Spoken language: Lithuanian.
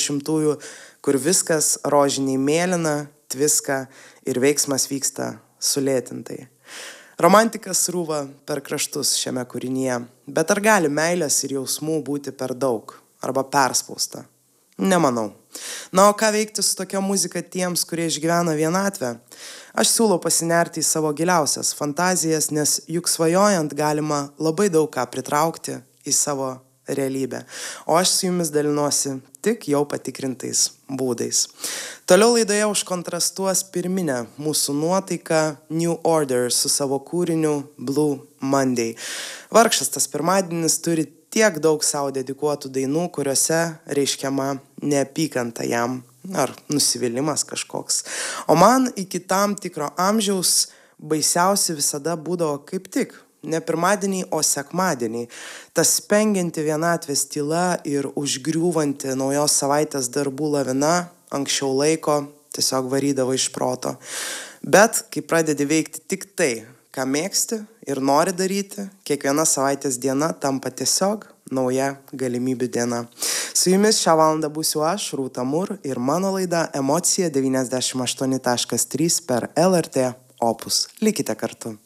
90-ųjų, kur viskas rožiniai mėlyna, tviska ir veiksmas vyksta sulėtintai. Romantika srūva per kraštus šiame kūrinyje, bet ar gali meilės ir jausmų būti per daug arba perspausta? Nemanau. Na, o ką veikti su tokia muzika tiems, kurie išgyvena vienatvę? Aš siūlau pasinerti į savo giliausias fantazijas, nes juk svajojant galima labai daug ką pritraukti į savo realybę. O aš su jumis dalinuosi tik jau patikrintais būdais. Toliau laidoje užkontrastuos pirminę mūsų nuotaiką New Order su savo kūriniu Blue Monday. Vargšas tas pirmadienis turi tiek daug savo dedikuotų dainų, kuriuose reiškiama neapykanta jam ar nusivylimas kažkoks. O man iki tam tikro amžiaus baisiausi visada būdavo kaip tik ne pirmadieniai, o sekmadieniai. Tas spengianti vienatvės tyla ir užgriūvanti naujos savaitės darbų lavina anksčiau laiko tiesiog varydavo iš proto. Bet kai pradedi veikti tik tai, ką mėgsti ir nori daryti, kiekviena savaitės diena tampa tiesiog nauja galimybių diena. Su jumis šią valandą būsiu aš, Rūta Mur, ir mano laida Emocija 98.3 per LRT Opus. Likite kartu.